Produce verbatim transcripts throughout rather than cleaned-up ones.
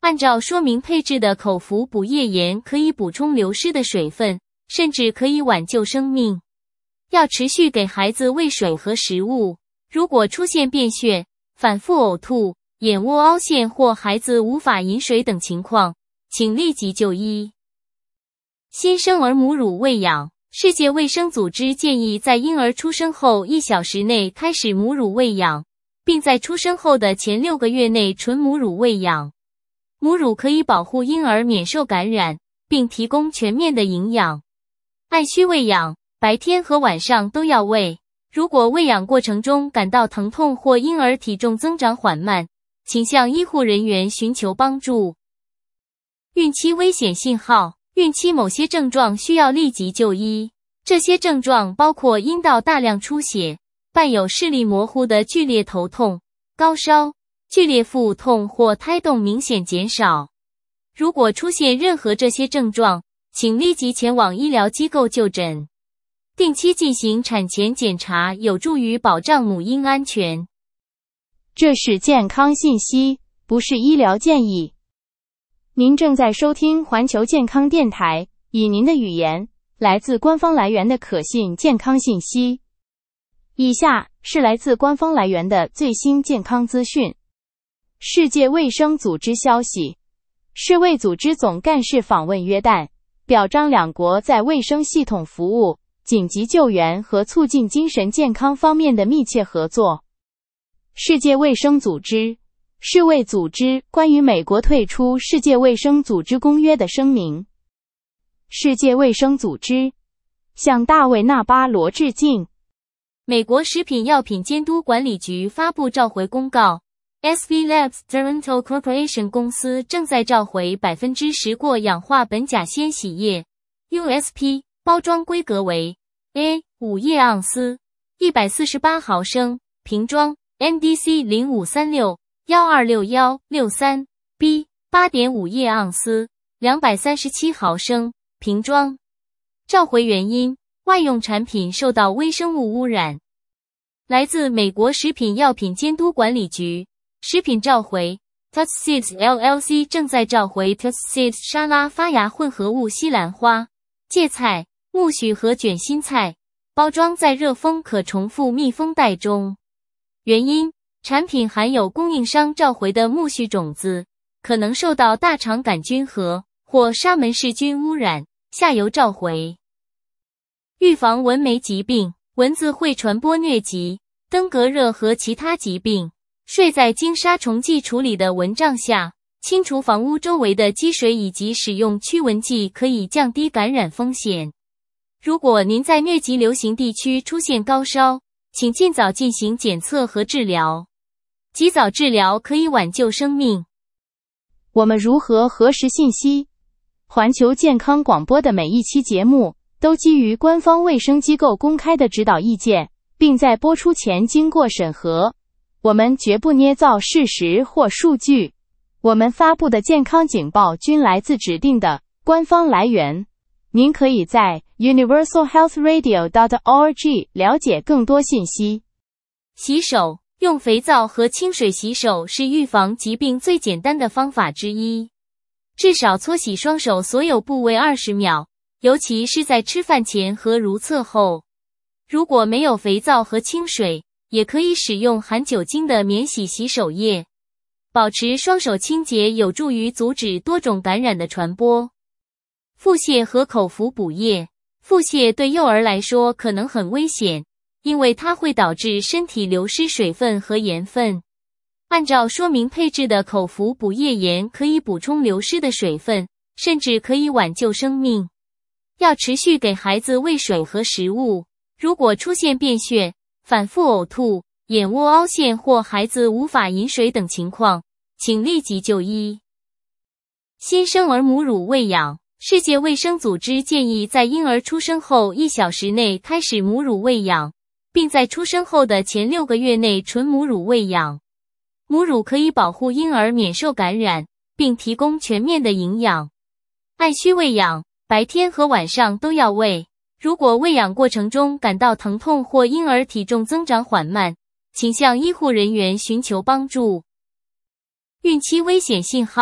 按照说明配置的口服补液盐可以补充流失的水分，甚至可以挽救生命。要持续给孩子喂水和食物。如果出现便血、反复呕吐、眼窝凹陷或孩子无法饮水等情况，请立即就医。新生儿母乳喂养。世界卫生组织建议在婴儿出生后一小时内开始母乳喂养，并在出生后的前六个月内纯母乳喂养。母乳可以保护婴儿免受感染，并提供全面的营养。按需喂养，白天和晚上都要喂。如果喂养过程中感到疼痛或婴儿体重增长缓慢，请向医护人员寻求帮助。孕期危险信号。孕期某些症状需要立即就医，这些症状包括阴道大量出血，伴有视力模糊的剧烈头痛、高烧、剧烈腹痛或胎动明显减少。如果出现任何这些症状，请立即前往医疗机构就诊。定期进行产前检查有助于保障母婴安全。 这是健康信息，不是医疗建议。您正在收听环球健康电台，以您的语言，来自官方来源的可信健康信息。以下是来自官方来源的最新健康资讯。世界卫生组织消息，世卫组织总干事访问约旦，表彰两国在卫生系统服务、紧急救援和促进精神健康方面的密切合作。世界卫生组织世卫组织关于美国退出世界卫生组织公约的声明。世界卫生组织向大卫·纳巴罗致敬。 美国食品药品监督管理局发布召回公告 ，S V Labs Toronto Corporation 公司正在召回 百分之十 过氧化苯甲酰洗液 U S P， 包装规格为 A 五 叶盎司，一百四十八毫升，瓶装 N D C 零五三六一二六一六三 B 八点五 叶盎司，两百三十七毫升，瓶装。召回原因：外用产品受到微生物污染。来自美国食品药品监督管理局，食品召回 Tuskseeds L L C 正在召回 Tuskseeds 沙拉发芽混合物西兰花、芥菜、苜蓿和卷心菜，包装在热封可重复密封袋中。原因：产品含有供应商召回的苜蓿种子，可能受到大肠杆菌和或沙门氏菌污染，下游召回。预防蚊媒疾病，蚊子会传播疟疾、登革热和其他疾病。睡在经杀虫剂处理的蚊帐下，清除房屋周围的积水以及使用驱蚊剂可以降低感染风险。如果您在疟疾流行地区出现高烧，请尽早进行检测和治疗。及早治疗可以挽救生命。 我们如何核实信息？环球健康广播的每一期节目都基于官方卫生机构公开的指导意见，并在播出前经过审核。我们绝不捏造事实或数据。我们发布的健康警报均来自指定的官方来源。您可以在 universal health radio dot org 了解更多信息。 洗手。用肥皂和清水洗手是预防疾病最简单的方法之一。至少搓洗双手所有部位二十秒，尤其是在吃饭前和如厕后。如果没有肥皂和清水，也可以使用含酒精的免洗洗手液。保持双手清洁有助于阻止多种感染的传播。腹泻和口服补液。腹泻对幼儿来说可能很危险，因为它会导致身体流失水分和盐分。按照说明配置的口服补液盐可以补充流失的水分，甚至可以挽救生命。要持续给孩子喂水和食物。如果出现便血、反复呕吐、眼窝凹陷或孩子无法饮水等情况，请立即就医。新生儿母乳喂养。世界卫生组织建议在婴儿出生后一小时内开始母乳喂养，并在出生后的前六个月内纯母乳喂养。母乳可以保护婴儿免受感染，并提供全面的营养。按需喂养，白天和晚上都要喂。如果喂养过程中感到疼痛或婴儿体重增长缓慢，请向医护人员寻求帮助。孕期危险信号。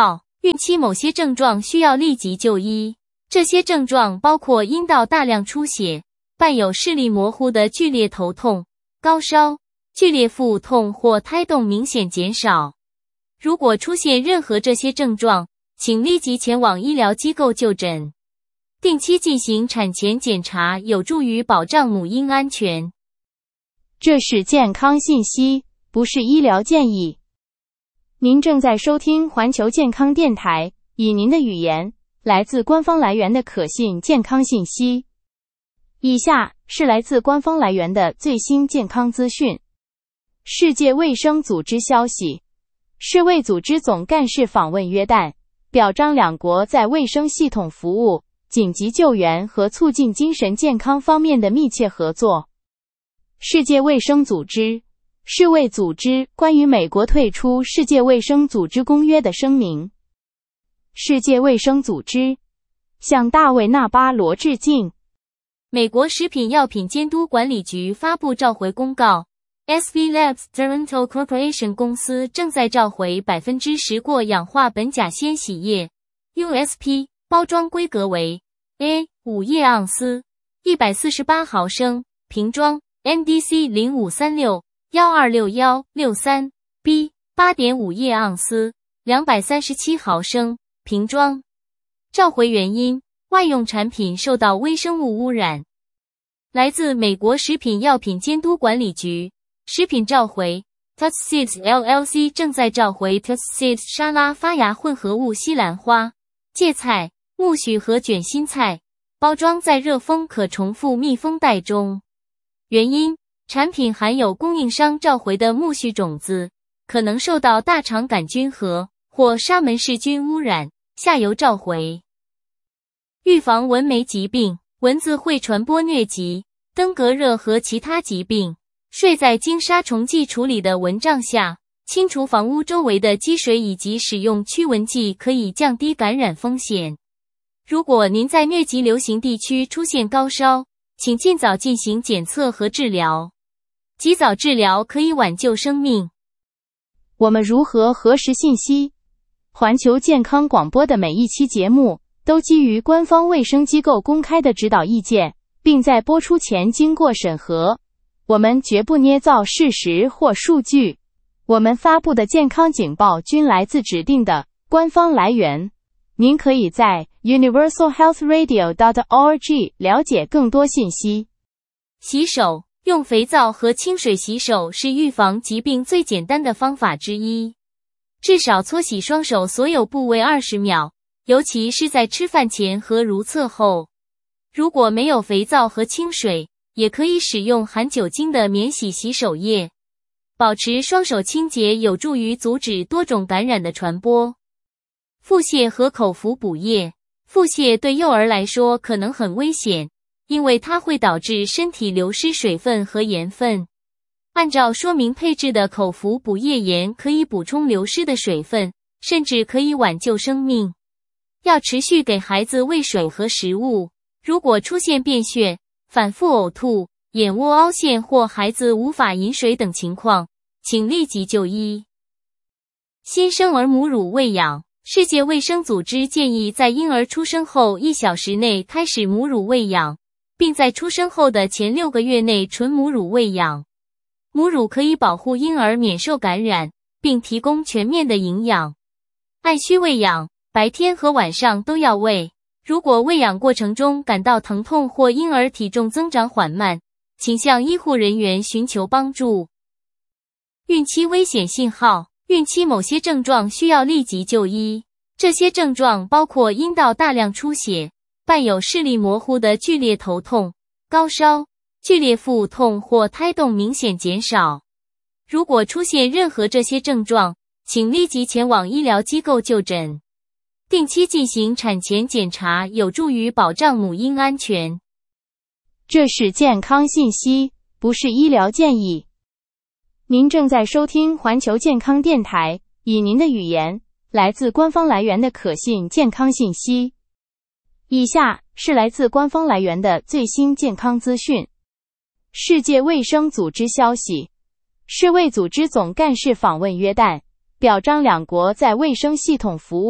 孕期某些症状需要立即就医，这些症状包括阴道大量出血，伴有视力模糊的剧烈头痛、高烧、剧烈腹痛或胎动明显减少。如果出现任何这些症状，请立即前往医疗机构就诊。定期进行产前检查有助于保障母婴安全。 这是健康信息，不是医疗建议。您正在收听环球健康电台，以您的语言，来自官方来源的可信健康信息。以下是来自官方来源的最新健康资讯。世界卫生组织消息，世卫组织总干事访问约旦，表彰两国在卫生系统服务、紧急救援和促进精神健康方面的密切合作。世界卫生组织世卫组织关于美国退出世界卫生组织公约的声明。世界卫生组织向大卫·纳巴罗致敬。 美国食品药品监督管理局发布召回公告， S V Labs Toronto Corporation 公司正在召回 百分之十 过氧化苯甲酰洗液 U S P， 包装规格为 A 五 液盎司，一百四十八毫升，瓶装 N D C 零五三六一二六一六三 B 八点五 液盎司，两百三十七毫升，瓶装。召回原因：外用产品受到微生物污染。来自美国食品药品监督管理局，食品召回 Tuts Seeds L L C 正在召回 Tuts Seeds 沙拉发芽混合物西兰花、芥菜、苜蓿和卷心菜，包装在热封可重复密封袋中。原因：产品含有供应商召回的苜蓿种子，可能受到大肠杆菌和或沙门氏菌污染，下游召回。预防蚊媒疾病，蚊子会传播疟疾、登革热和其他疾病。睡在经杀虫剂处理的蚊帐下，清除房屋周围的积水以及使用驱蚊剂可以降低感染风险。如果您在疟疾流行地区出现高烧，请尽早进行检测和治疗。及早治疗可以挽救生命。 我们如何核实信息？环球健康广播的每一期节目都基于官方卫生机构公开的指导意见，并在播出前经过审核。我们绝不捏造事实或数据。我们发布的健康警报均来自指定的官方来源。您可以在 universal health radio dot org 了解更多信息。 洗手，用肥皂和清水洗手是预防疾病最简单的方法之一。至少搓洗双手所有部位二十秒，尤其是在吃饭前和如厕后。如果没有肥皂和清水，也可以使用含酒精的免洗洗手液。保持双手清洁有助于阻止多种感染的传播。腹泻和口服补液。腹泻对幼儿来说可能很危险，因为它会导致身体流失水分和盐分。按照说明配置的口服补液盐可以补充流失的水分，甚至可以挽救生命。要持续给孩子喂水和食物。如果出现便血、反复呕吐、眼窝凹陷或孩子无法饮水等情况，请立即就医。新生儿母乳喂养。世界卫生组织建议在婴儿出生后一小时内开始母乳喂养，并在出生后的前六个月内纯母乳喂养。母乳可以保护婴儿免受感染，并提供全面的营养。按需喂养，白天和晚上都要喂。如果喂养过程中感到疼痛或婴儿体重增长缓慢，请向医护人员寻求帮助。孕期危险信号。孕期某些症状需要立即就医，这些症状包括阴道大量出血，伴有视力模糊的剧烈头痛、高烧、剧烈腹痛或胎动明显减少。如果出现任何这些症状，请立即前往医疗机构就诊。定期进行产前检查有助于保障母婴安全。 这是健康信息，不是医疗建议。您正在收听环球健康电台，以您的语言，来自官方来源的可信健康信息。以下是来自官方来源的最新健康资讯。世界卫生组织消息，世卫组织总干事访问约旦，表彰两国在卫生系统服务、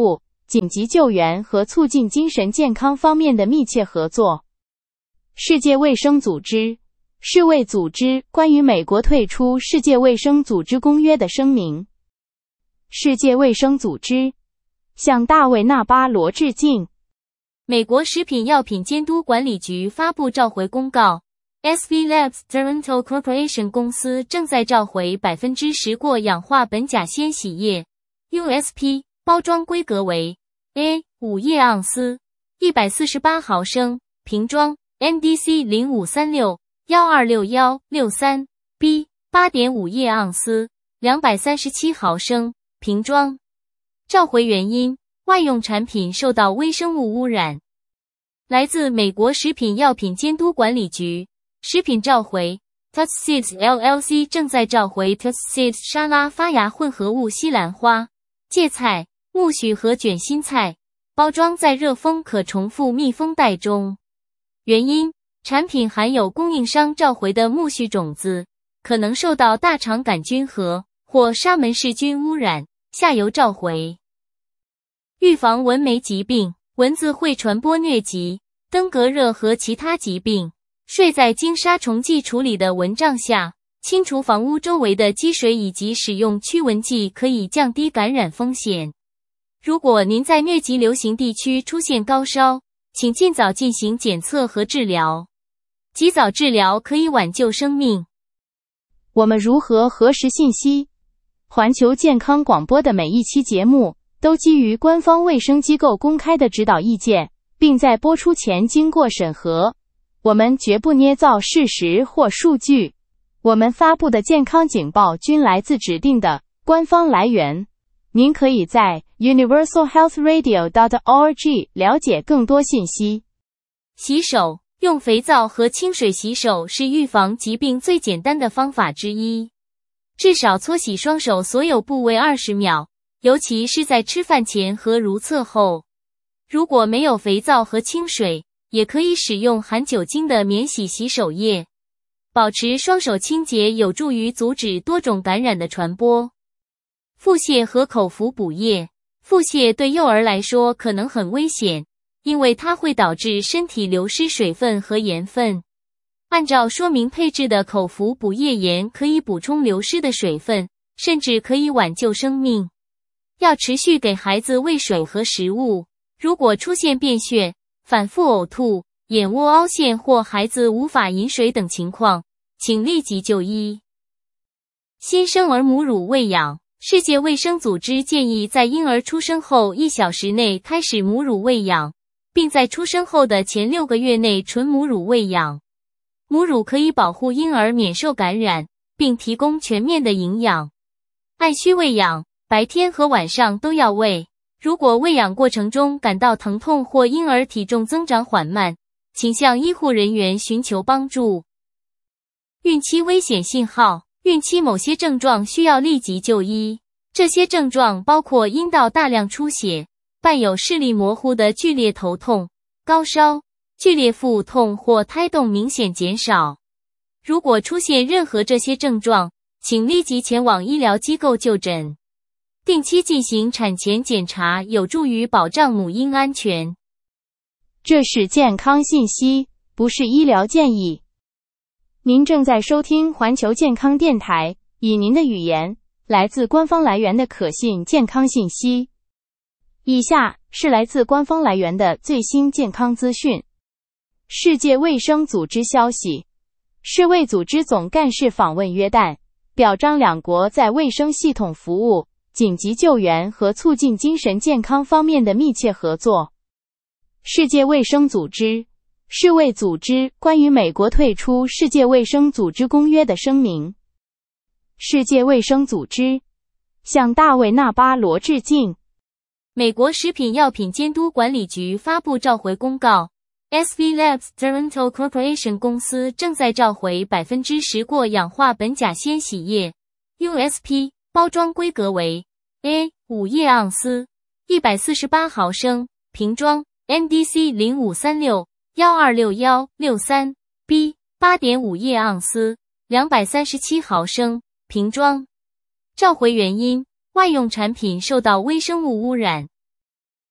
紧急救援和促进精神健康方面的密切合作。世界卫生组织、世卫组织关于美国退出世界卫生组织公约的声明。世界卫生组织向大卫·纳巴罗致敬。 美国食品药品监督管理局发布召回公告 ，S V Labs Toronto Corporation 公司正在召回 百分之十 过氧化苯甲酰洗液 U S P， 包装规格为 A 五 叶盎司，一百四十八毫升，瓶装 N D C 零五三六一二六一六三 B 八点五 叶盎司，两百三十七毫升，瓶装。召回原因：外用产品受到微生物污染。来自美国食品药品监督管理局，食品召回 Tuts Seeds L L C 正在召回 Tuts Seeds 沙拉发芽混合物西兰花、芥菜、苜蓿和卷心菜，包装在热封可重复密封袋中。原因：产品含有供应商召回的苜蓿种子，可能受到大肠杆菌和或沙门氏菌污染，下游召回。预防蚊媒疾病，蚊子会传播疟疾、登革热和其他疾病。睡在经杀虫剂处理的蚊帐下，清除房屋周围的积水以及使用驱蚊剂可以降低感染风险。如果您在疟疾流行地区出现高烧，请尽早进行检测和治疗。及早治疗可以挽救生命。 我们如何核实信息？环球健康广播的每一期节目都基于官方卫生机构公开的指导意见，并在播出前经过审核。我们绝不捏造事实或数据。我们发布的健康警报均来自指定的官方来源。您可以在 universal health radio dot org 了解更多信息。 洗手，用肥皂和清水洗手是预防疾病最简单的方法之一。至少搓洗双手所有部位二十秒，尤其是在吃饭前和如厕后。如果没有肥皂和清水，也可以使用含酒精的免洗洗手液。保持双手清洁有助于阻止多种感染的传播。腹泻和口服补液。腹泻对幼儿来说可能很危险，因为它会导致身体流失水分和盐分。按照说明配置的口服补液盐可以补充流失的水分，甚至可以挽救生命。要持续给孩子喂水和食物。如果出现便血、反复呕吐、眼窝凹陷或孩子无法饮水等情况，请立即就医。新生儿母乳喂养。世界卫生组织建议在婴儿出生后一小时内开始母乳喂养，并在出生后的前六个月内纯母乳喂养。母乳可以保护婴儿免受感染，并提供全面的营养。按需喂养，白天和晚上都要喂。如果喂养过程中感到疼痛或婴儿体重增长缓慢，请向医护人员寻求帮助。孕期危险信号。孕期某些症状需要立即就医，这些症状包括阴道大量出血，伴有视力模糊的剧烈头痛、高烧、剧烈腹痛或胎动明显减少。如果出现任何这些症状，请立即前往医疗机构就诊。定期进行产前检查有助于保障母婴安全。 这是健康信息，不是医疗建议。您正在收听环球健康电台，以您的语言，来自官方来源的可信健康信息。以下是来自官方来源的最新健康资讯。世界卫生组织消息，世卫组织总干事访问约旦，表彰两国在卫生系统服务、紧急救援和促进精神健康方面的密切合作。世界卫生组织世卫组织关于美国退出世界卫生组织公约的声明。世界卫生组织向大卫·纳巴罗致敬。 美国食品药品监督管理局发布召回公告 ，S V Labs Toronto Corporation 公司正在召回 百分之十 过氧化苯甲酰洗液 U S P， 包装规格为 A 五 叶盎司，一百四十八毫升，瓶装 N D C 零五三六一二六一六三 B 八点五 叶盎司，两百三十七毫升，瓶装。召回原因：外用产品受到微生物污染。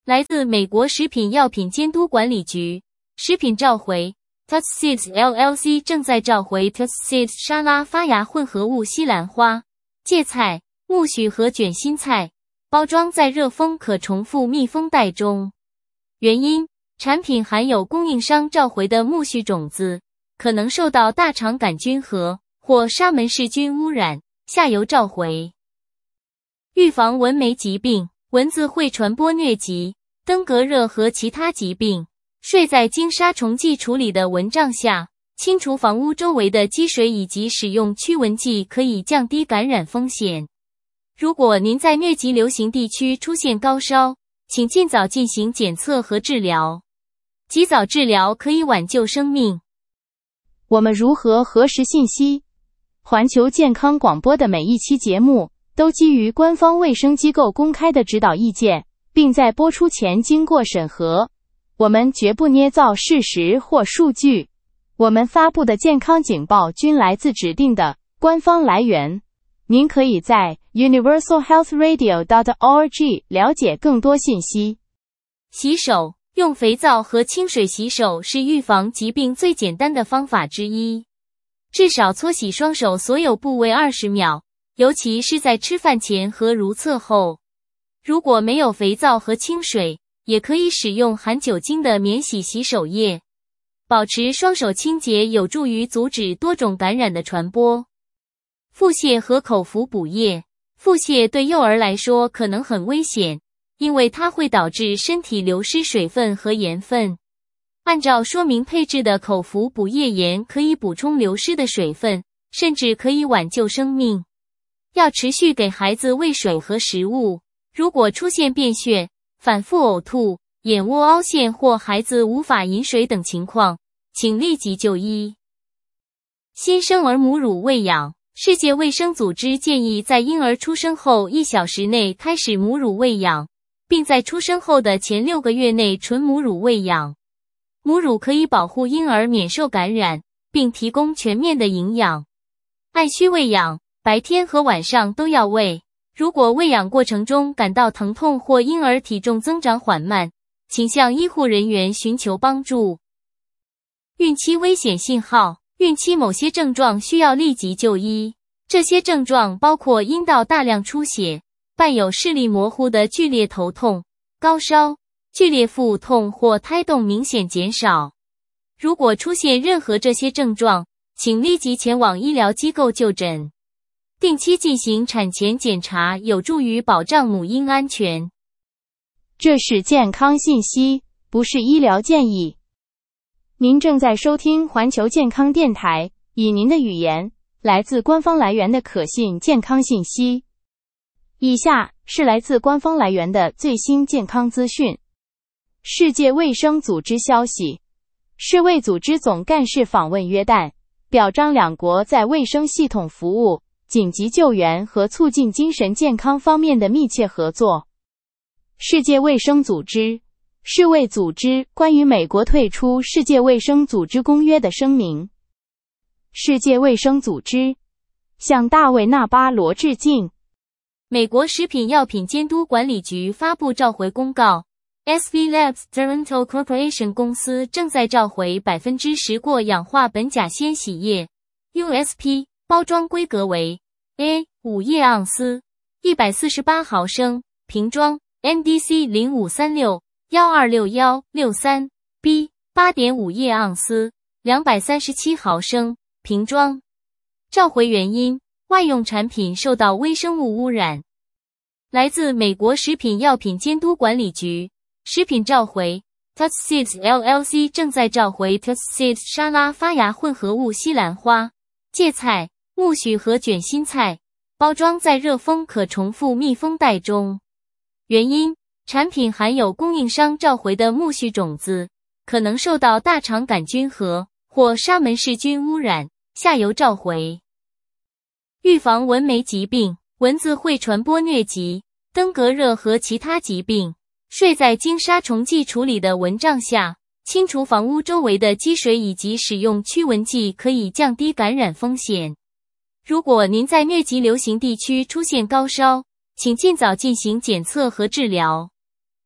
来自美国食品药品监督管理局。食品召回 Tuxeed L L C 正在召回 Tuxeed 沙拉发芽混合物西兰花、芥菜、苜蓿和卷心菜，包装在热封可重复密封袋中。原因：产品含有供应商召回的苜蓿种子，可能受到大肠杆菌和或沙门氏菌污染，下游召回。预防蚊媒疾病，蚊子会传播疟疾、登革热和其他疾病。睡在经杀虫剂处理的蚊帐下，清除房屋周围的积水以及使用驱蚊剂可以降低感染风险。如果您在疟疾流行地区出现高烧，请尽早进行检测和治疗。及早治疗可以挽救生命。 我们如何核实信息？环球健康广播的每一期节目都基于官方卫生机构公开的指导意见，并在播出前经过审核。我们绝不捏造事实或数据。我们发布的健康警报均来自指定的官方来源。您可以在 universal health radio dot org 了解更多信息。 洗手，用肥皂和清水洗手是预防疾病最简单的方法之一。至少搓洗双手所有部位二十秒，尤其是在吃饭前和如厕后。如果没有肥皂和清水，也可以使用含酒精的免洗洗手液。保持双手清洁有助于阻止多种感染的传播。腹泻和口服补液。腹泻对幼儿来说可能很危险，因为它会导致身体流失水分和盐分。按照说明配置的口服补液盐可以补充流失的水分，甚至可以挽救生命。要持续给孩子喂水和食物。如果出现便血、反复呕吐、眼窝凹陷或孩子无法饮水等情况，请立即就医。新生儿母乳喂养。世界卫生组织建议在婴儿出生后一小时内开始母乳喂养，并在出生后的前六个月内纯母乳喂养。母乳可以保护婴儿免受感染，并提供全面的营养。按需喂养，白天和晚上都要喂。如果喂养过程中感到疼痛或婴儿体重增长缓慢，请向医护人员寻求帮助。孕期危险信号。孕期某些症状需要立即就医，这些症状包括阴道大量出血、伴有视力模糊的剧烈头痛、高烧、剧烈腹痛或胎动明显减少。如果出现任何这些症状，请立即前往医疗机构就诊。定期进行产前检查有助于保障母婴安全。 这是健康信息，不是医疗建议。您正在收听环球健康电台，以您的语言，来自官方来源的可信健康信息。以下是来自官方来源的最新健康资讯。世界卫生组织消息，世卫组织总干事访问约旦，表彰两国在卫生系统服务、紧急救援和促进精神健康方面的密切合作。世界卫生组织世卫组织关于美国退出世界卫生组织公约的声明。世界卫生组织向大卫·纳巴罗致敬。 美国食品药品监督管理局发布召回公告 ，S V Labs Toronto Corporation 公司正在召回 百分之十 过氧化苯甲酰洗液 U S P， 包装规格为 A 五叶盎司，一百四十八毫升，瓶装 N D C 零五三六一二六一六三 B 八点五叶盎司，两百三十七毫升，瓶装。召回原因：外用产品受到微生物污染。来自美国食品药品监督管理局。食品召回 Tuxeed L L C 正在召回 Tuxeed 沙拉发芽混合物西兰花、芥菜、苜蓿和卷心菜，包装在热封可重复密封袋中。原因：产品含有供应商召回的苜蓿种子，可能受到大肠杆菌和或沙门氏菌污染，下游召回。预防蚊媒疾病，蚊子会传播疟疾、登革热和其他疾病。睡在经杀虫剂处理的蚊帐下，清除房屋周围的积水以及使用驱蚊剂可以降低感染风险。如果您在疟疾流行地区出现高烧，请尽早进行检测和治疗。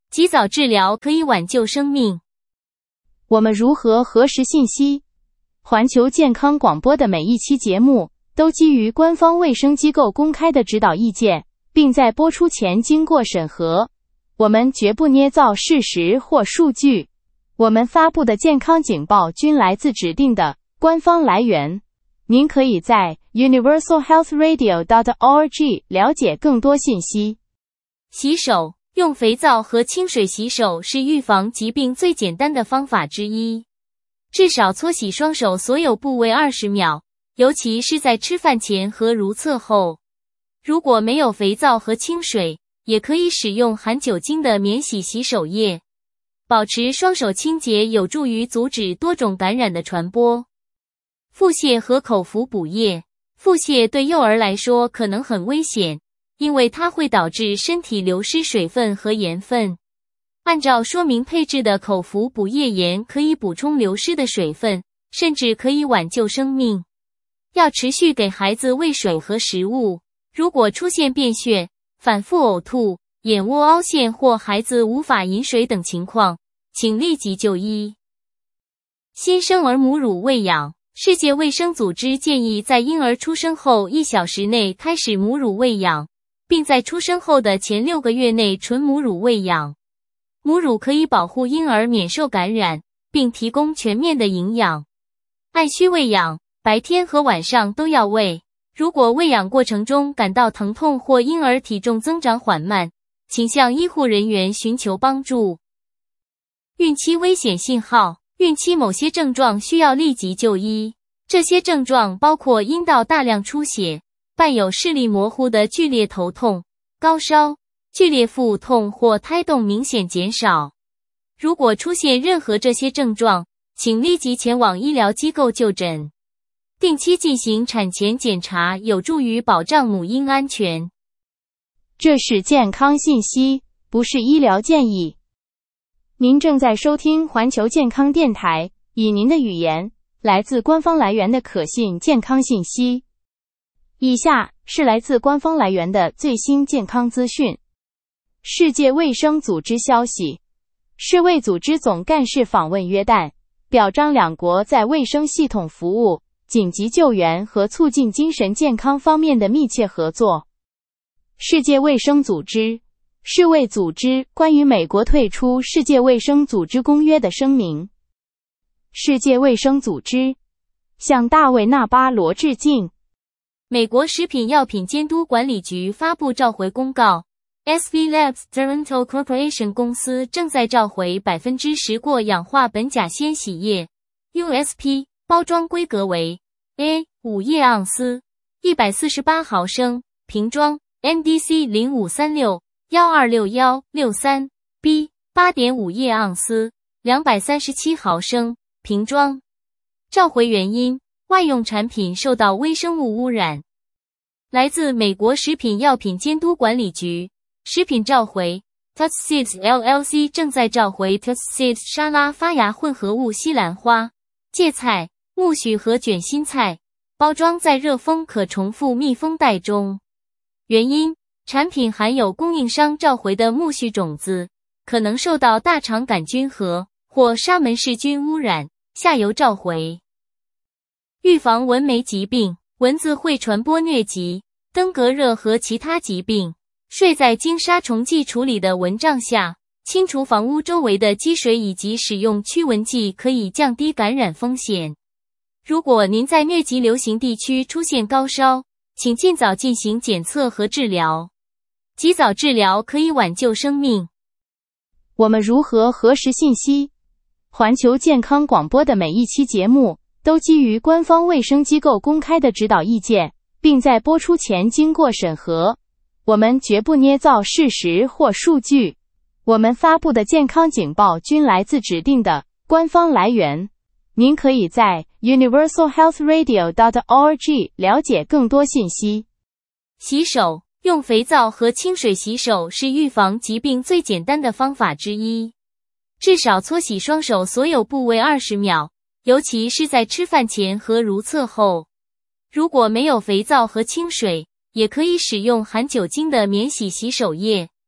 及早治疗可以挽救生命。 我们如何核实信息？环球健康广播的每一期节目都基于官方卫生机构公开的指导意见，并在播出前经过审核。我们绝不捏造事实或数据。我们发布的健康警报均来自指定的官方来源。您可以在 universal health radio dot org 了解更多信息。 洗手，用肥皂和清水洗手是预防疾病最简单的方法之一。至少搓洗双手所有部位二十秒，尤其是在吃饭前和如厕后。如果没有肥皂和清水，也可以使用含酒精的免洗洗手液。保持双手清洁有助于阻止多种感染的传播。腹泻和口服补液。腹泻对幼儿来说可能很危险，因为它会导致身体流失水分和盐分。按照说明配置的口服补液盐可以补充流失的水分，甚至可以挽救生命。要持续给孩子喂水和食物。如果出现便血、反复呕吐、眼窝凹陷或孩子无法饮水等情况，请立即就医。新生儿母乳喂养。世界卫生组织建议在婴儿出生后一小时内开始母乳喂养，并在出生后的前六个月内纯母乳喂养。母乳可以保护婴儿免受感染，并提供全面的营养。按需喂养，白天和晚上都要喂。如果喂养过程中感到疼痛或婴儿体重增长缓慢，请向医护人员寻求帮助。孕期危险信号。孕期某些症状需要立即就医，这些症状包括阴道大量出血、伴有视力模糊的剧烈头痛、高烧、剧烈腹痛或胎动明显减少。如果出现任何这些症状，请立即前往医疗机构就诊。定期进行产前检查有助于保障母婴安全。 这是健康信息，不是医疗建议。您正在收听环球健康电台，以您的语言，来自官方来源的可信健康信息。以下是来自官方来源的最新健康资讯。世界卫生组织消息，世卫组织总干事访问约旦，表彰两国在卫生系统服务、紧急救援和促进精神健康方面的密切合作。世界卫生组织世卫组织关于美国退出世界卫生组织公约的声明。世界卫生组织向大卫·纳巴罗致敬。 美国食品药品监督管理局发布召回公告 ，S V Labs Toronto Corporation 公司正在召回 百分之十 过氧化苯甲酰洗液 U S P， 包装规格为 A 五 液盎司，一百四十八毫升，瓶装 N D C 零五三六一二六一六三 B 八点五 液盎司，两百三十七毫升，瓶装。召回原因：外用产品受到微生物污染。来自美国食品药品监督管理局，食品召回 Tuskseeds L L C 正在召回 Tuskseeds 沙拉发芽混合物西兰花、芥菜、苜蓿和卷心菜，包装在热封可重复密封袋中。原因：产品含有供应商召回的苜蓿种子，可能受到大肠杆菌和或沙门氏菌污染，下游召回。预防蚊媒疾病，蚊子会传播疟疾、登革热和其他疾病。睡在经杀虫剂处理的蚊帐下，清除房屋周围的积水以及使用驱蚊剂可以降低感染风险。如果您在疟疾流行地区出现高烧，请尽早进行检测和治疗。及早治疗可以挽救生命。 我们如何核实信息？环球健康广播的每一期节目都基于官方卫生机构公开的指导意见，并在播出前经过审核。我们绝不捏造事实或数据。我们发布的健康警报均来自指定的官方来源。您可以在 universal health radio dot org 了解更多信息。 洗手，用肥皂和清水洗手是预防疾病最简单的方法之一。至少搓洗双手所有部位二十秒，尤其是在吃饭前和如厕后。如果没有肥皂和清水，也可以使用含酒精的免洗洗手液。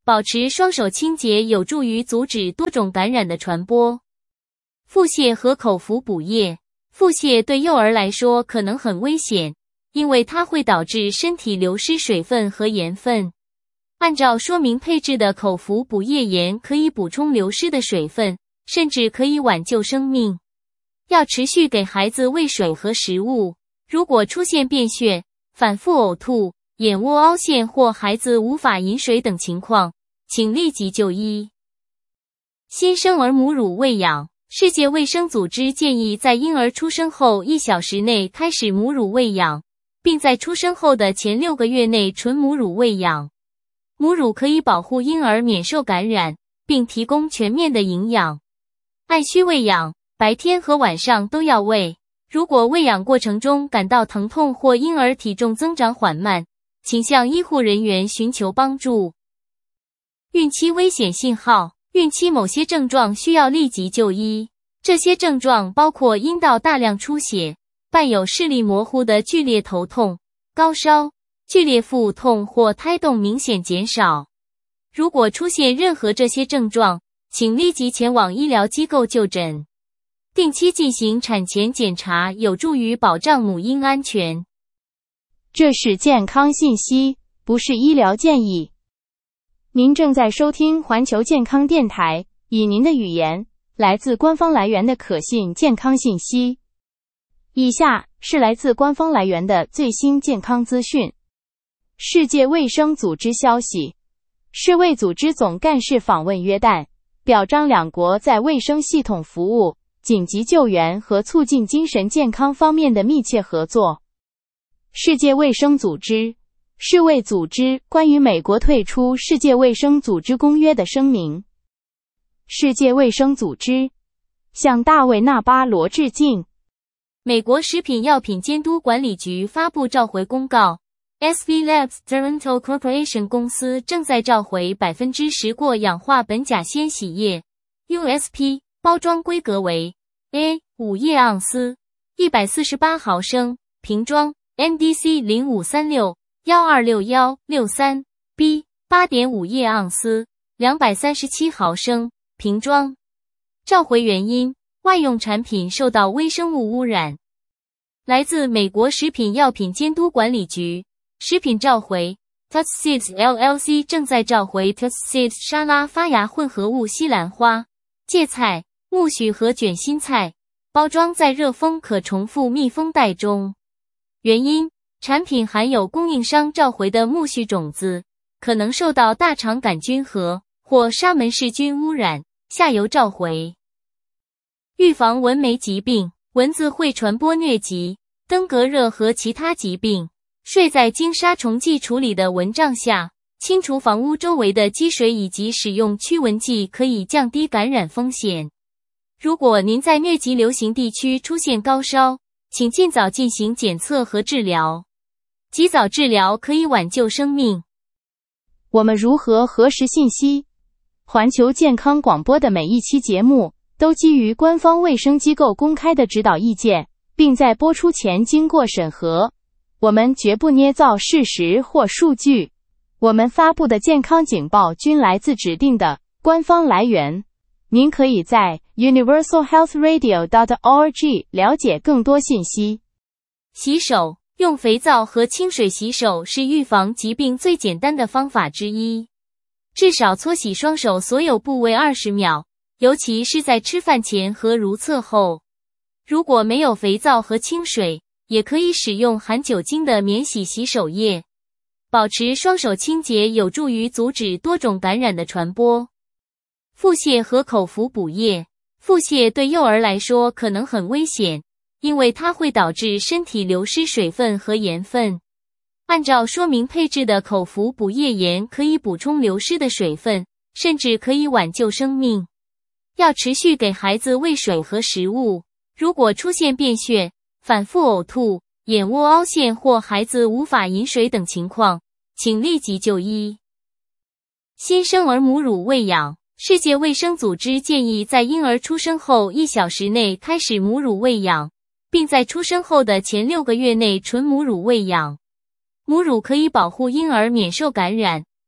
保持双手清洁有助于阻止多种感染的传播。腹泻和口服补液。腹泻对幼儿来说可能很危险，因为它会导致身体流失水分和盐分。按照说明配置的口服补液盐可以补充流失的水分，甚至可以挽救生命。要持续给孩子喂水和食物。如果出现便血、反复呕吐、眼窝凹陷或孩子无法饮水等情况，请立即就医。新生儿母乳喂养。世界卫生组织建议在婴儿出生后一小时内开始母乳喂养，并在出生后的前六个月内纯母乳喂养。母乳可以保护婴儿免受感染，并提供全面的营养。按需喂养，白天和晚上都要喂。如果喂养过程中感到疼痛或婴儿体重增长缓慢，请向医护人员寻求帮助。孕期危险信号。孕期某些症状需要立即就医，这些症状包括阴道大量出血，伴有视力模糊的剧烈头痛、高烧、剧烈腹痛或胎动明显减少。如果出现任何这些症状，请立即前往医疗机构就诊。定期进行产前检查有助于保障母婴安全。 这是健康信息，不是医疗建议。您正在收听环球健康电台，以您的语言，来自官方来源的可信健康信息。以下是来自官方来源的最新健康资讯。世界卫生组织消息，世卫组织总干事访问约旦，表彰两国在卫生系统服务、紧急救援和促进精神健康方面的密切合作。世界卫生组织世卫组织关于美国退出世界卫生组织公约的声明。世界卫生组织向大卫·纳巴罗致敬。 美国食品药品监督管理局发布召回公告 ，S V Labs Toronto Corporation 公司正在召回 百分之十 过氧化苯甲酰洗液 U S P， 包装规格为 A 五 液盎司，一百四十八毫升，瓶装 N D C 零五三六一二六一六三 B 八点五 液盎司，两百三十七毫升，瓶装。召回原因：外用产品受到微生物污染。来自美国食品药品监督管理局，食品召回 Tuts Seeds L L C 正在召回 Tuts Seeds 沙拉发芽混合物西兰花、芥菜、苜蓿和卷心菜，包装在热封可重复密封袋中。原因：产品含有供应商召回的苜蓿种子，可能受到大肠杆菌和或沙门氏菌污染，下游召回。预防蚊媒疾病，蚊子会传播疟疾、登革热和其他疾病。睡在经杀虫剂处理的蚊帐下，清除房屋周围的积水以及使用驱蚊剂可以降低感染风险。如果您在疟疾流行地区出现高烧，请尽早进行检测和治疗。及早治疗可以挽救生命。 我们如何核实信息？环球健康广播的每一期节目都基于官方卫生机构公开的指导意见，并在播出前经过审核。我们绝不捏造事实或数据。我们发布的健康警报均来自指定的官方来源。您可以在 universal health radio dot org 了解更多信息。 洗手。用肥皂和清水洗手是预防疾病最简单的方法之一。至少搓洗双手所有部位二十秒，尤其是在吃饭前和如厕后。如果没有肥皂和清水，也可以使用含酒精的免洗洗手液。保持双手清洁有助于阻止多种感染的传播。腹泻和口服补液。腹泻对幼儿来说可能很危险，因为它会导致身体流失水分和盐分。按照说明配置的口服补液盐可以补充流失的水分，甚至可以挽救生命。要持续给孩子喂水和食物。如果出现便血、反复呕吐、眼窝凹陷或孩子无法饮水等情况，请立即就医。新生儿母乳喂养。世界卫生组织建议在婴儿出生后一小时内开始母乳喂养，并在出生后的前六个月内纯母乳喂养。母乳可以保护婴儿免受感染，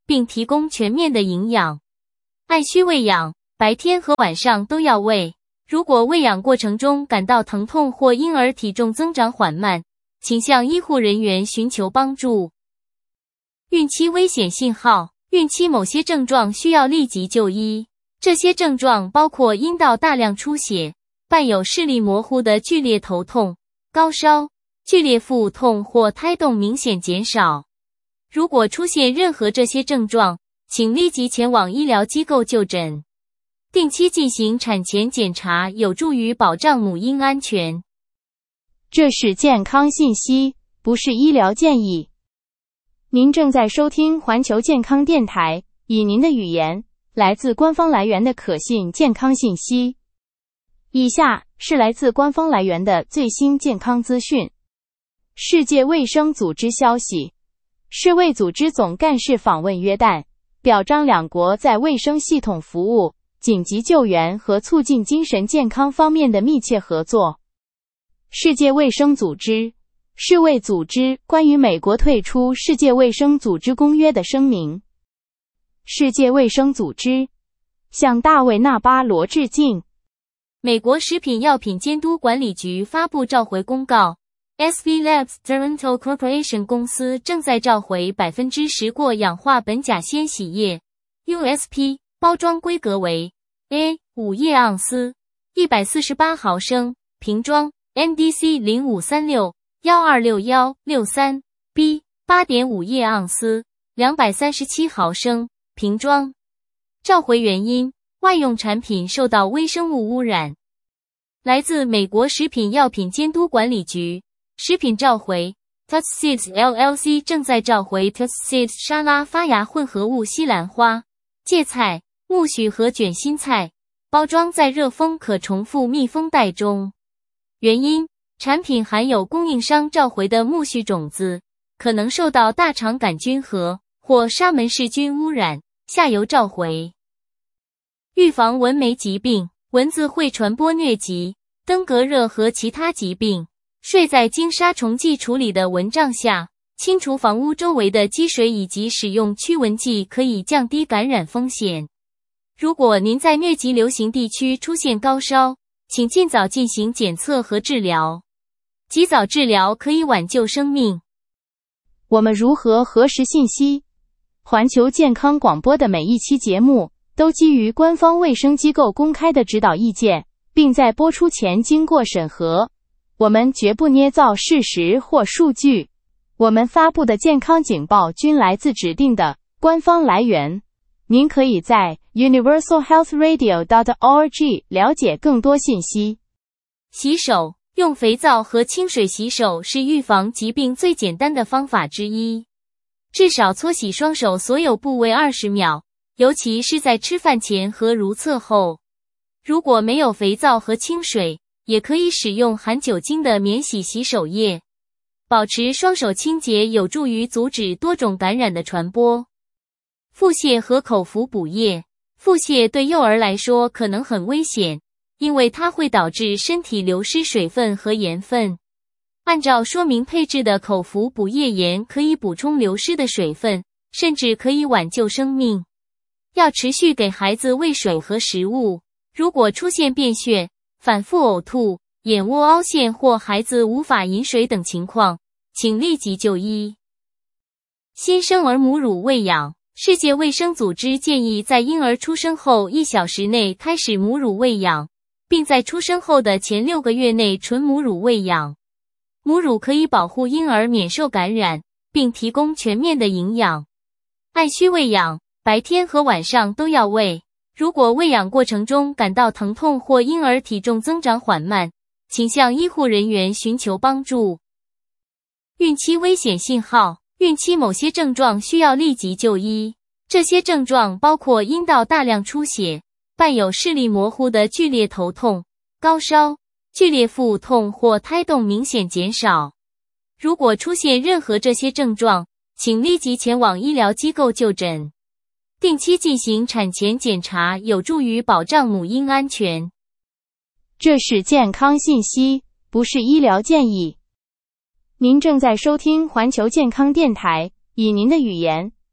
并提供全面的营养。按需喂养，白天和晚上都要喂。如果喂养过程中感到疼痛或婴儿体重增长缓慢，请向医护人员寻求帮助。孕期危险信号，孕期某些症状需要立即就医。这些症状包括阴道大量出血，伴有视力模糊的剧烈头痛、高烧、剧烈腹痛或胎动明显减少。如果出现任何这些症状，请立即前往医疗机构就诊。定期进行产前检查有助于保障母婴安全。 这是健康信息，不是医疗建议。您正在收听环球健康电台，以您的语言，来自官方来源的可信健康信息。以下是来自官方来源的最新健康资讯。世界卫生组织消息，世卫组织总干事访问约旦，表彰两国在卫生系统服务、紧急救援和促进精神健康方面的密切合作。世界卫生组织，世卫组织关于美国退出世界卫生组织公约的声明。世界卫生组织向大卫·纳巴罗致敬。 美国食品药品监督管理局发布召回公告 ，S V Labs Toronto Corporation 公司正在召回 百分之十 过氧化苯甲酰洗液 U S P， 包装规格为 A 五 叶盎司，一百四十八毫升，瓶装 N D C 零五三六一二六一六三 B 八点五 叶盎司，两百三十七毫升，瓶装。召回原因：外用产品受到微生物污染。来自美国食品药品监督管理局，食品召回 Tuts Seeds L L C 正在召回 Tuts Seeds 沙拉发芽混合物西兰花、芥菜、苜蓿和卷心菜，包装在热封可重复密封袋中。原因：产品含有供应商召回的苜蓿种子，可能受到大肠杆菌和或沙门氏菌污染，下游召回。预防蚊媒疾病，蚊子会传播疟疾、登革热和其他疾病。睡在经杀虫剂处理的蚊帐下，清除房屋周围的积水以及使用驱蚊剂可以降低感染风险。如果您在疟疾流行地区出现高烧，请尽早进行检测和治疗。及早治疗可以挽救生命。 我们如何核实信息？环球健康广播的每一期节目都基于官方卫生机构公开的指导意见，并在播出前经过审核。我们绝不捏造事实或数据。我们发布的健康警报均来自指定的官方来源。您可以在 universal health radio dot org 了解更多信息。 洗手，用肥皂和清水洗手是预防疾病最简单的方法之一。至少搓洗双手所有部位二十秒，尤其是在吃饭前和如厕后。如果没有肥皂和清水，也可以使用含酒精的免洗洗手液。保持双手清洁有助于阻止多种感染的传播。腹泻和口服补液。腹泻对幼儿来说可能很危险，因为它会导致身体流失水分和盐分。按照说明配置的口服补液盐可以补充流失的水分，甚至可以挽救生命。要持续给孩子喂水和食物。如果出现便血、反复呕吐、眼窝凹陷或孩子无法饮水等情况，请立即就医。新生儿母乳喂养。世界卫生组织建议在婴儿出生后一小时内开始母乳喂养，并在出生后的前六个月内纯母乳喂养。母乳可以保护婴儿免受感染，并提供全面的营养。按需喂养，白天和晚上都要喂。如果喂养过程中感到疼痛或婴儿体重增长缓慢，请向医护人员寻求帮助。孕期危险信号。孕期某些症状需要立即就医。这些症状包括阴道大量出血，伴有视力模糊的剧烈头痛、高烧、剧烈腹痛或胎动明显减少。如果出现任何这些症状，请立即前往医疗机构就诊。定期进行产前检查有助于保障母婴安全。 这是健康信息，不是医疗建议。您正在收听环球健康电台，以您的语言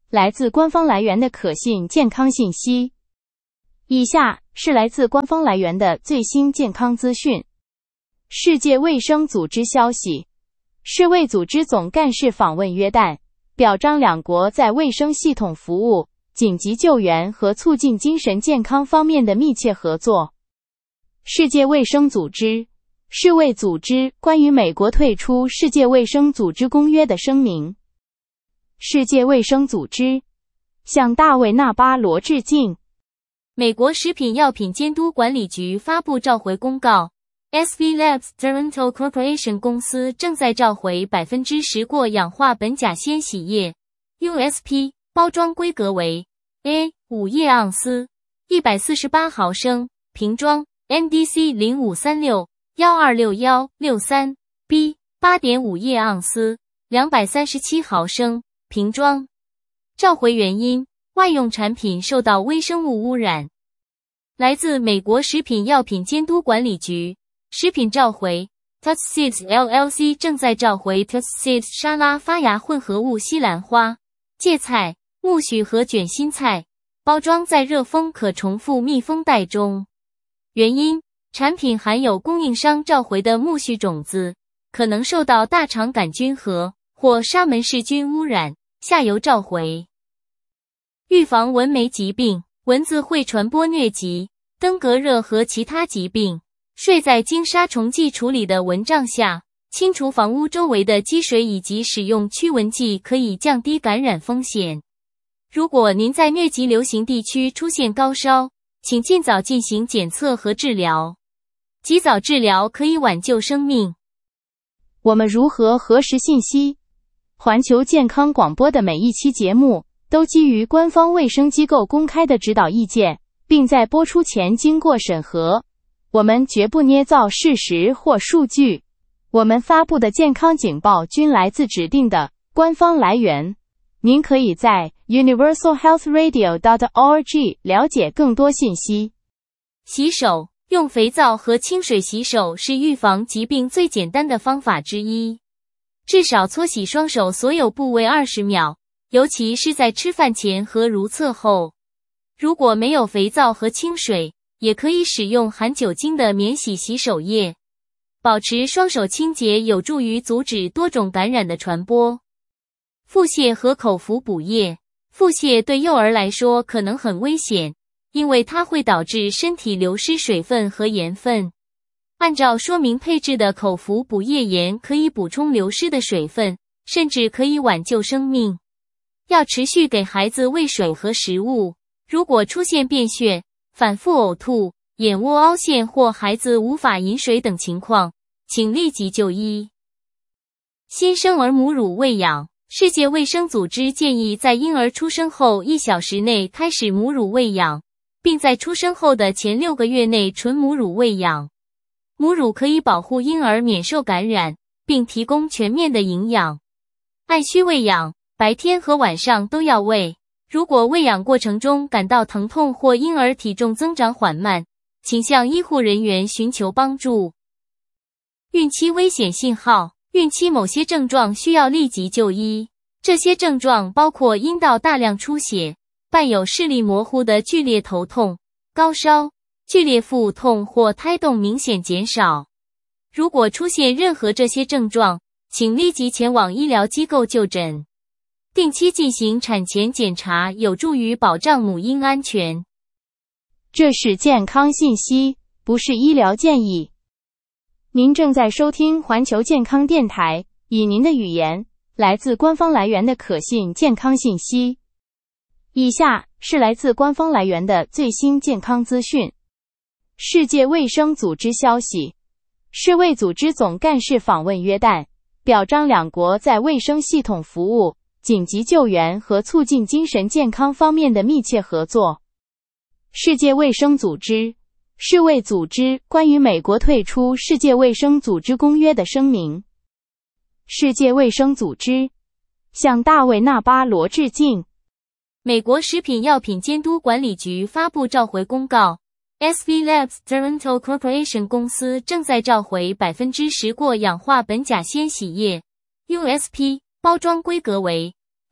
来自官方来源的可信健康信息。以下是来自官方来源的最新健康资讯。世界卫生组织消息，世卫组织总干事访问约旦，表彰两国在卫生系统服务、紧急救援和促进精神健康方面的密切合作。世界卫生组织、世卫组织关于美国退出世界卫生组织公约的声明。世界卫生组织向大卫·纳巴罗致敬。 美国食品药品监督管理局发布召回公告 ，S V Labs Toronto Corporation 公司正在召回 百分之十 过氧化苯甲酰洗液 U S P， 包装规格为 A 五 液盎司，一百四十八毫升，瓶装 N D C 零五三六一二六一六三 B 八点五 液盎司，两百三十七毫升，瓶装。召回原因：外用产品受到微生物污染。来自美国食品药品监督管理局，食品召回 Tuskseeds L L C 正在召回 Tuskseeds 沙拉发芽混合物西兰花、芥菜、苜蓿和卷心菜，包装在热封可重复密封袋中。原因：产品含有供应商召回的苜蓿种子，可能受到大肠杆菌和或沙门氏菌污染，下游召回。预防蚊媒疾病，蚊子会传播疟疾、登革热和其他疾病。睡在经杀虫剂处理的蚊帐下，清除房屋周围的积水以及使用驱蚊剂可以降低感染风险。如果您在疟疾流行地区出现高烧，请尽早进行检测和治疗。及早治疗可以挽救生命。 我们如何核实信息？环球健康广播的每一期节目都基于官方卫生机构公开的指导意见，并在播出前经过审核。我们绝不捏造事实或数据。我们发布的健康警报均来自指定的官方来源。您可以在 universal health radio dot org 了解更多信息。 洗手，用肥皂和清水洗手是预防疾病最简单的方法之一。至少搓洗双手所有部位二十秒，尤其是在吃饭前和如厕后。如果没有肥皂和清水，也可以使用含酒精的免洗洗手液。保持双手清洁有助于阻止多种感染的传播。腹泻和口服补液。腹泻对幼儿来说可能很危险，因为它会导致身体流失水分和盐分。按照说明配置的口服补液盐可以补充流失的水分，甚至可以挽救生命。要持续给孩子喂水和食物。如果出现便血、反复呕吐、眼窝凹陷或孩子无法饮水等情况，请立即就医。新生儿母乳喂养。世界卫生组织建议在婴儿出生后一小时内开始母乳喂养，并在出生后的前六个月内纯母乳喂养。母乳可以保护婴儿免受感染，并提供全面的营养。按需喂养，白天和晚上都要喂。如果喂养过程中感到疼痛或婴儿体重增长缓慢，请向医护人员寻求帮助。孕期危险信号。孕期某些症状需要立即就医，这些症状包括阴道大量出血，伴有视力模糊的剧烈头痛、高烧、剧烈腹痛或胎动明显减少。如果出现任何这些症状，请立即前往医疗机构就诊。定期进行产前检查有助于保障母婴安全。 这是健康信息，不是医疗建议。您正在收听环球健康电台，以您的语言，来自官方来源的可信健康信息。以下是来自官方来源的最新健康资讯。世界卫生组织消息，世卫组织总干事访问约旦，表彰两国在卫生系统服务、紧急救援和促进精神健康方面的密切合作。世界卫生组织世卫组织关于美国退出世界卫生组织公约的声明。世界卫生组织向大卫·纳巴罗致敬。 美国食品药品监督管理局发布召回公告 ，S V Labs Toronto Corporation 公司正在召回 百分之十 过氧化苯甲酰洗液 U S P， 包装规格为 A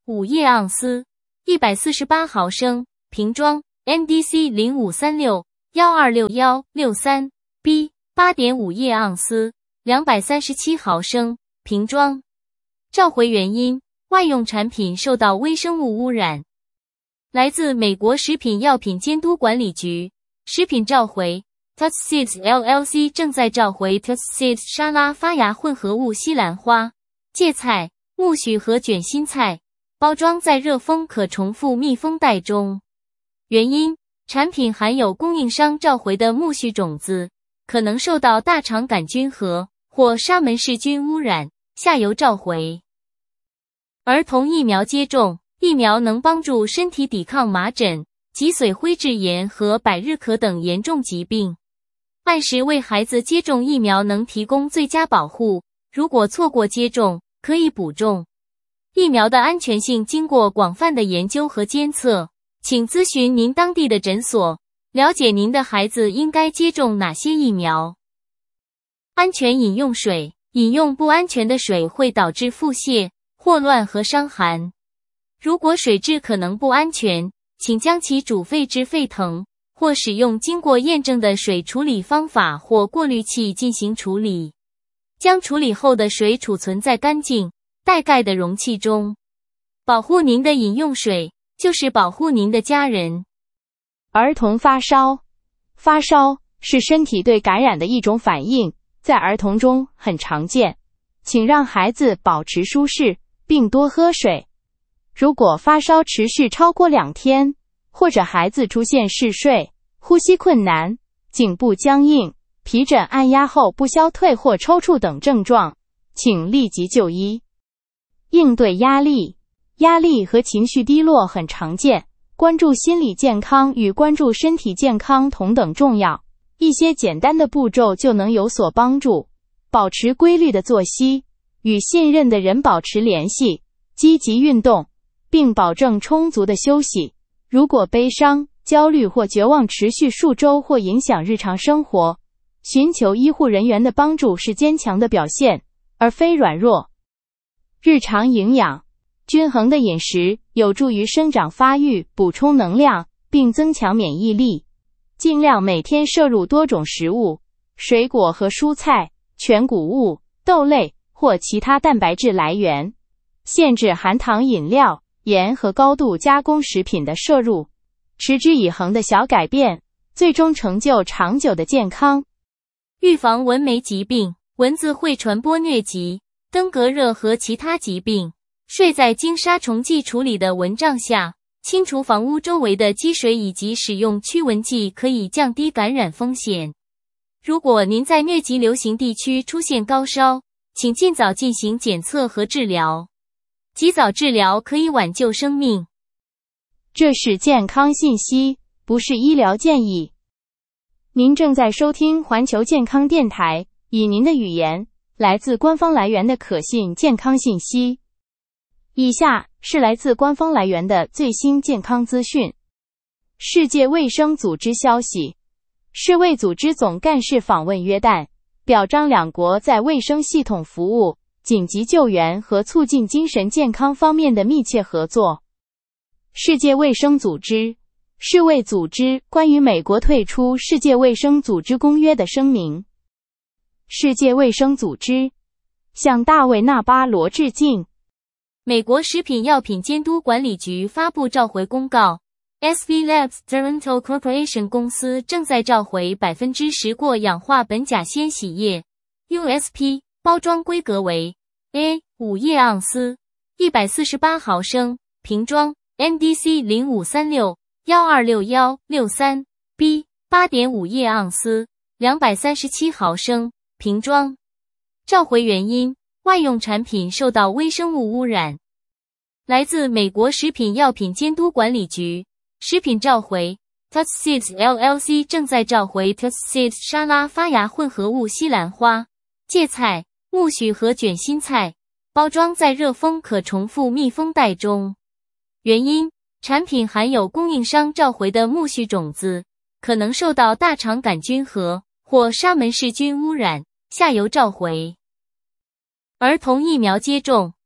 五叶盎司，一百四十八毫升，瓶装 N D C 零五三六一二六一六三 B 八点五叶盎司，两百三十七毫升，瓶装。召回原因：外用产品受到微生物污染。来自美国食品药品监督管理局。食品召回 Tussieds L L C 正在召回 Tussieds 沙拉发芽混合物西兰花、芥菜、苜蓿和卷心菜，包装在热封可重复密封袋中。原因：产品含有供应商召回的苜蓿种子，可能受到大肠杆菌和或沙门氏菌污染，下游召回。儿童疫苗接种，疫苗能帮助身体抵抗麻疹、脊髓灰质炎和百日咳等严重疾病。按时为孩子接种疫苗能提供最佳保护，如果错过接种，可以补种。疫苗的安全性经过广泛的研究和监测，请咨询您当地的诊所，了解您的孩子应该接种哪些疫苗。安全饮用水，饮用不安全的水会导致腹泻、霍乱和伤寒。如果水质可能不安全，请将其煮沸至沸腾，或使用经过验证的水处理方法或过滤器进行处理。将处理后的水储存在干净、带盖的容器中。保护您的饮用水，就是保护您的家人。 儿童发烧，发烧是身体对感染的一种反应，在儿童中很常见。请让孩子保持舒适，并多喝水。如果发烧持续超过两天，或者孩子出现嗜睡、呼吸困难、颈部僵硬、皮疹按压后不消退或抽搐等症状，请立即就医。应对压力，压力和情绪低落很常见，关注心理健康与关注身体健康同等重要。一些简单的步骤就能有所帮助。保持规律的作息，与信任的人保持联系，积极运动，并保证充足的休息。如果悲伤、焦虑或绝望持续数周或影响日常生活，寻求医护人员的帮助是坚强的表现，而非软弱。日常营养，均衡的饮食有助于生长发育，补充能量，并增强免疫力。尽量每天摄入多种食物，水果和蔬菜、全谷物、豆类或其他蛋白质来源。限制含糖饮料、盐和高度加工食品的摄入。持之以恒的小改变，最终成就长久的健康。 预防蚊媒疾病，蚊子会传播疟疾、登革热和其他疾病。睡在经杀虫剂处理的蚊帐下，清除房屋周围的积水以及使用驱蚊剂可以降低感染风险。如果您在疟疾流行地区出现高烧，请尽早进行检测和治疗。及早治疗可以挽救生命。 这是健康信息，不是医疗建议。您正在收听环球健康电台，以您的语言，来自官方来源的可信健康信息。以下是来自官方来源的最新健康资讯。世界卫生组织消息，世卫组织总干事访问约旦，表彰两国在卫生系统服务、紧急救援和促进精神健康方面的密切合作。世界卫生组织，世卫组织关于美国退出世界卫生组织公约的声明。世界卫生组织向大卫·纳巴罗致敬。 美国食品药品监督管理局发布召回公告 ，S V Labs Toronto Corporation 公司正在召回 百分之十 过氧化苯甲酰洗液 U S P， 包装规格为 A 五叶盎司，一百四十八毫升，瓶装 N D C 零五三六一二六一六三 B 八点五叶盎司，两百三十七毫升，瓶装。召回原因：外用产品受到微生物污染。来自美国食品药品监督管理局。食品召回 Tussieds L L C 正在召回 Tussieds 沙拉发芽混合物西兰花、芥菜、苜蓿和卷心菜，包装在热封可重复密封袋中。原因：产品含有供应商召回的苜蓿种子，可能受到大肠杆菌和或沙门氏菌污染，下游召回。儿童疫苗接种，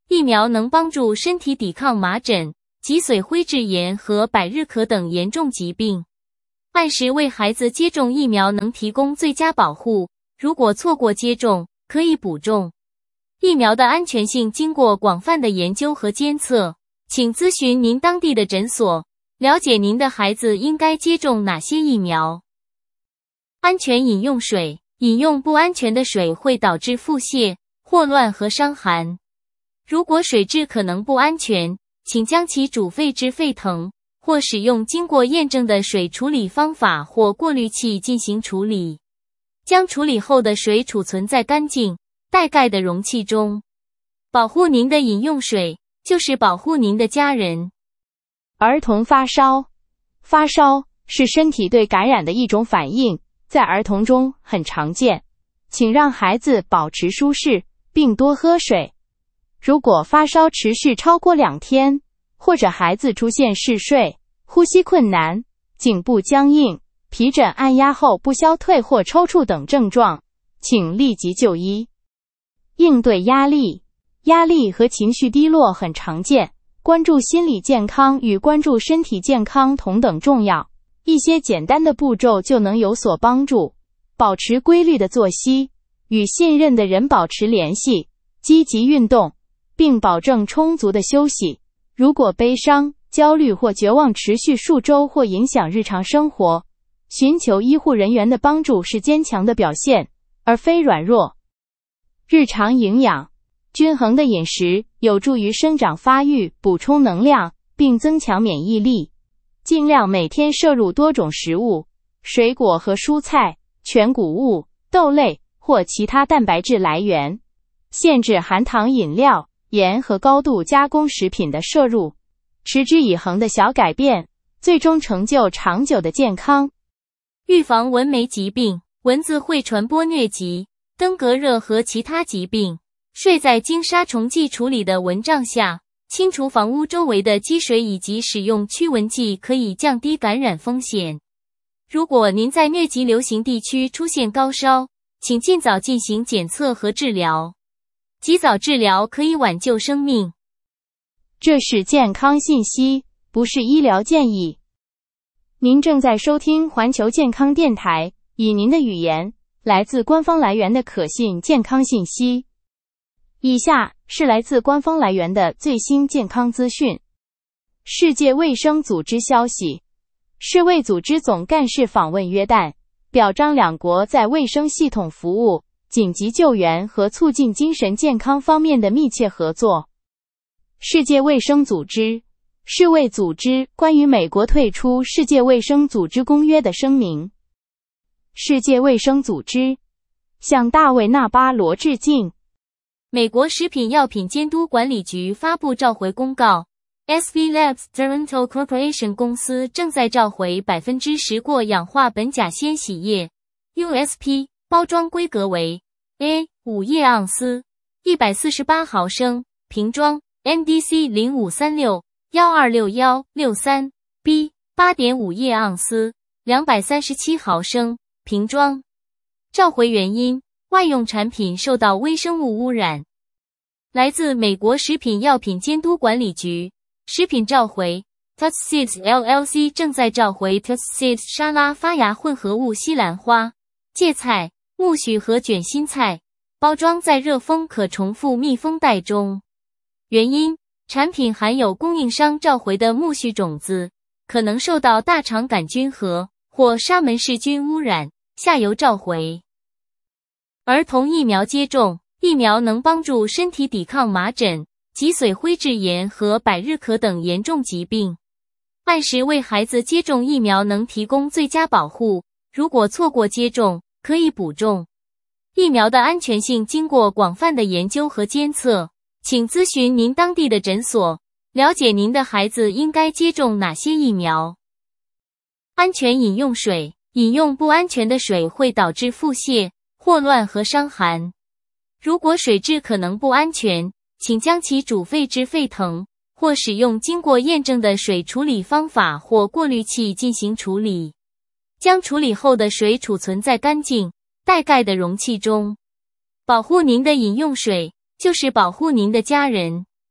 疫苗能帮助身体抵抗麻疹、脊髓灰质炎和百日咳等严重疾病。按时为孩子接种疫苗能提供最佳保护，如果错过接种，可以补种。疫苗的安全性经过广泛的研究和监测，请咨询您当地的诊所，了解您的孩子应该接种哪些疫苗。安全饮用水，饮用不安全的水会导致腹泻、霍乱和伤寒。如果水质可能不安全，请将其煮沸至沸腾，或使用经过验证的水处理方法或过滤器进行处理。将处理后的水储存在干净、带盖的容器中。保护您的饮用水，就是保护您的家人。 儿童发烧，发烧是身体对感染的一种反应，在儿童中很常见。请让孩子保持舒适，并多喝水。如果发烧持续超过两天，或者孩子出现嗜睡、呼吸困难、颈部僵硬、皮疹按压后不消退或抽搐等症状，请立即就医。应对压力，压力和情绪低落很常见，关注心理健康与关注身体健康同等重要。一些简单的步骤就能有所帮助。保持规律的作息，与信任的人保持联系，积极运动，并保证充足的休息。如果悲伤、焦虑或绝望持续数周或影响日常生活，寻求医护人员的帮助是坚强的表现，而非软弱。日常营养，均衡的饮食有助于生长发育，补充能量，并增强免疫力。尽量每天摄入多种食物，水果和蔬菜、全谷物、豆类或其他蛋白质来源。限制含糖饮料、盐和高度加工食品的摄入。持之以恒的小改变，最终成就长久的健康。 预防蚊媒疾病，蚊子会传播疟疾、登革热和其他疾病。睡在经杀虫剂处理的蚊帐下，清除房屋周围的积水以及使用驱蚊剂可以降低感染风险。如果您在疟疾流行地区出现高烧，请尽早进行检测和治疗。及早治疗可以挽救生命。 这是健康信息，不是医疗建议。您正在收听环球健康电台，以您的语言，来自官方来源的可信健康信息。以下是来自官方来源的最新健康资讯。世界卫生组织消息，世卫组织总干事访问约旦，表彰两国在卫生系统服务、紧急救援和促进精神健康方面的密切合作。世界卫生组织，世卫组织关于美国退出世界卫生组织公约的声明。世界卫生组织向大卫·纳巴罗致敬。 美国食品药品监督管理局发布召回公告 ，S V Labs Toronto Corporation 公司正在召回 百分之十 过氧化苯甲酰洗液 U S P， 包装规格为 A 五 叶盎司，一百四十八毫升，瓶装 N D C 零五三六一二六一六三 B 八点五 叶盎司，两百三十七毫升，瓶装。召回原因：外用产品受到微生物污染。来自美国食品药品监督管理局，食品召回 Tuts Seeds L L C 正在召回 Tuts Seeds 沙拉发芽混合物西兰花、芥菜、苜蓿和卷心菜，包装在热封可重复密封袋中。原因：产品含有供应商召回的苜蓿种子，可能受到大肠杆菌和或沙门氏菌污染，下游召回。儿童疫苗接种，疫苗能帮助身体抵抗麻疹、脊髓灰质炎和百日咳等严重疾病。按时为孩子接种疫苗能提供最佳保护，如果错过接种，可以补种。疫苗的安全性经过广泛的研究和监测，请咨询您当地的诊所，了解您的孩子应该接种哪些疫苗。安全饮用水，饮用不安全的水会导致腹泻、霍乱和伤寒。如果水质可能不安全，请将其煮沸至沸腾，或使用经过验证的水处理方法或过滤器进行处理。将处理后的水储存在干净、带盖的容器中。保护您的饮用水，就是保护您的家人。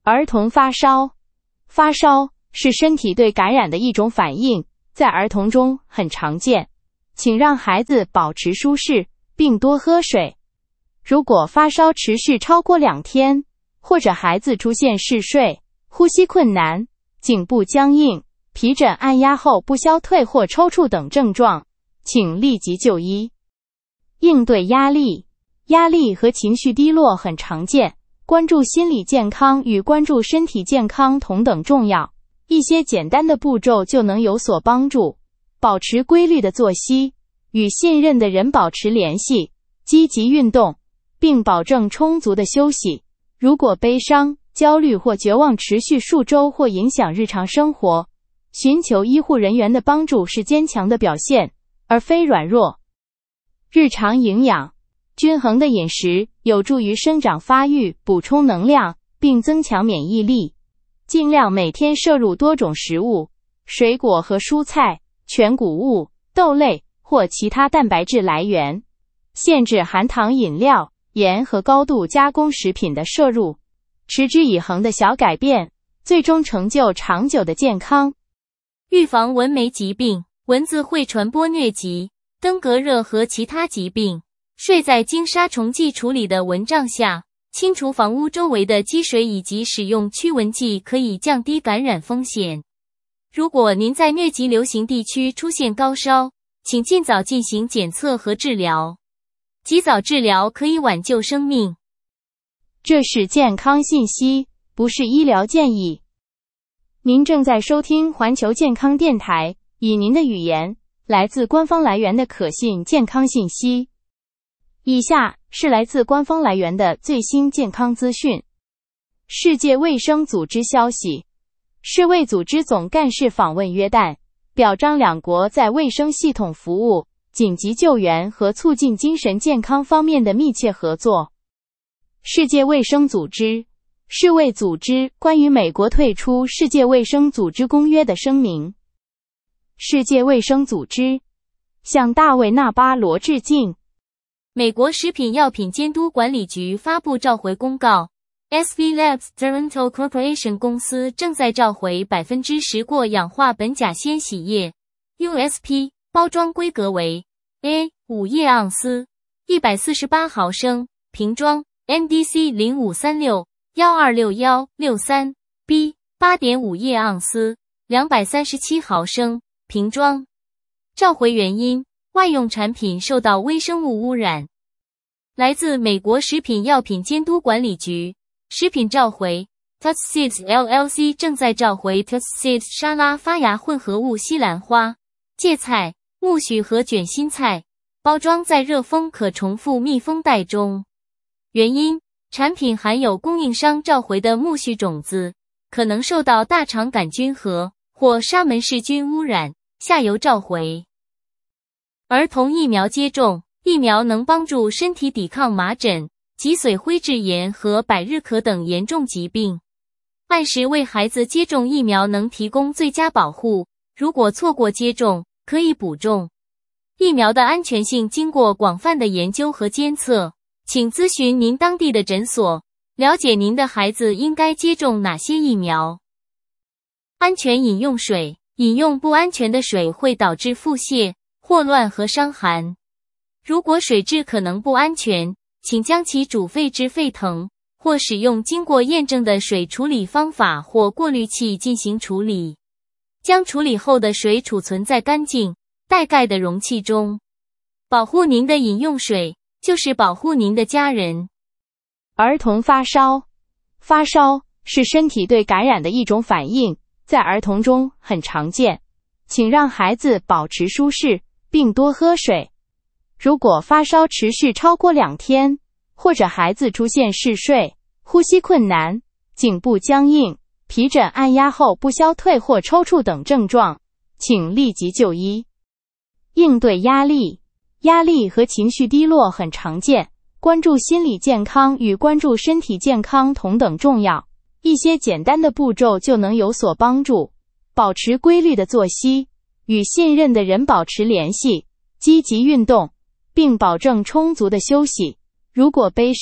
儿童发烧。发烧是身体对感染的一种反应，在儿童中很常见。请让孩子保持舒适，并多喝水。如果发烧持续超过两天，或者孩子出现嗜睡、呼吸困难、颈部僵硬、皮疹按压后不消退或抽搐等症状，请立即就医。应对压力。压力和情绪低落很常见，关注心理健康与关注身体健康同等重要。一些简单的步骤就能有所帮助。保持规律的作息，与信任的人保持联系，积极运动，并保证充足的休息。如果悲伤、焦虑或绝望持续数周或影响日常生活，寻求医护人员的帮助是坚强的表现，而非软弱。日常营养。均衡的饮食有助于生长发育，补充能量，并增强免疫力。尽量每天摄入多种食物，水果和蔬菜、全谷物、豆类或其他蛋白质来源。限制含糖饮料、盐和高度加工食品的摄入。持之以恒的小改变，最终成就长久的健康。 预防蚊媒疾病。蚊子会传播疟疾、登革热和其他疾病。睡在经杀虫剂处理的蚊帐下，清除房屋周围的积水以及使用驱蚊剂可以降低感染风险。如果您在疟疾流行地区出现高烧，请尽早进行检测和治疗。及早治疗可以挽救生命。 这是健康信息，不是医疗建议。您正在收听环球健康电台，以您的语言，来自官方来源的可信健康信息。以下是来自官方来源的最新健康资讯。世界卫生组织消息，世卫组织总干事访问约旦，表彰两国在卫生系统服务、紧急救援和促进精神健康方面的密切合作。世界卫生组织，世卫组织关于美国退出世界卫生组织公约的声明。世界卫生组织向大卫·纳巴罗致敬。 美国食品药品监督管理局发布召回公告 ，S V Labs Toronto Corporation 公司正在召回 百分之十 过氧化苯甲酰洗液 U S P， 包装规格为 A 五 叶盎司，一百四十八毫升，瓶装 N D C 零五三六一二六一六三 B 八点五 叶盎司，两百三十七毫升，瓶装。召回原因：外用产品受到微生物污染。来自美国食品药品监督管理局，食品召回 Tuskseeds L L C 正在召回 Tuskseeds 沙拉发芽混合物西兰花、芥菜、苜蓿和卷心菜，包装在热封可重复密封袋中。原因：产品含有供应商召回的苜蓿种子，可能受到大肠杆菌和或沙门氏菌污染，下游召回。儿童疫苗接种，疫苗能帮助身体抵抗麻疹、脊髓灰质炎和百日咳等严重疾病。按时为孩子接种疫苗能提供最佳保护，如果错过接种，可以补种。疫苗的安全性经过广泛的研究和监测，请咨询您当地的诊所，了解您的孩子应该接种哪些疫苗。安全饮用水，饮用不安全的水会导致腹泻、霍乱和伤寒。如果水质可能不安全，请将其煮沸至沸腾，或使用经过验证的水处理方法或过滤器进行处理。将处理后的水储存在干净、带盖的容器中。保护您的饮用水，就是保护您的家人。 儿童发烧。发烧是身体对感染的一种反应，在儿童中很常见。请让孩子保持舒适，并多喝水。如果发烧持续超过两天，或者孩子出现嗜睡、呼吸困难、颈部僵硬、皮疹按压后不消退或抽搐等症状，请立即就医。应对压力。压力和情绪低落很常见，关注心理健康与关注身体健康同等重要。一些简单的步骤就能有所帮助。保持规律的作息，与信任的人保持联系，积极运动，并保证充足的休息。如果悲伤、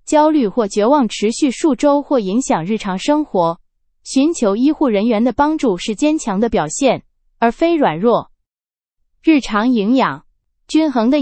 焦虑或绝望持续数周或影响日常生活，寻求医护人员的帮助是坚强的表现，而非软弱。日常营养，均衡的